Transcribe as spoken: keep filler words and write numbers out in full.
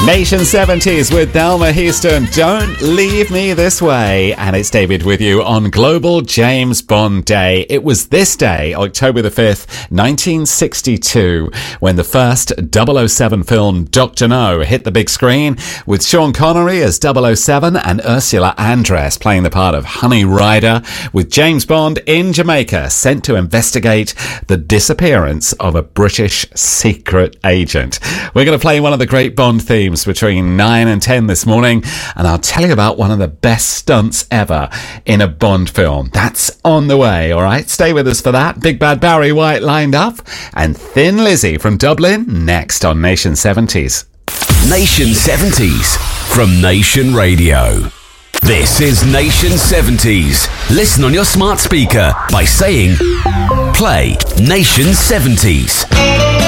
Nation seventies with Thelma Houston, Don't Leave Me This Way. And it's David with you on Global James Bond Day. It was this day, October the fifth, nineteen sixty-two, when the first double oh seven film Doctor No hit the big screen, with Sean Connery as double oh seven and Ursula Andress playing the part of Honey Rider, with James Bond in Jamaica sent to investigate the disappearance of a British secret agent. We're going to play one of the great Bond themes between nine and ten this morning, and I'll tell you about one of the best stunts ever in a Bond film. That's on the way, all right? Stay with us for that. Big Bad Barry White lined up, and Thin Lizzy from Dublin next on Nation seventies. Nation seventies from Nation Radio. This is Nation seventies. Listen on your smart speaker by saying, play Nation seventies.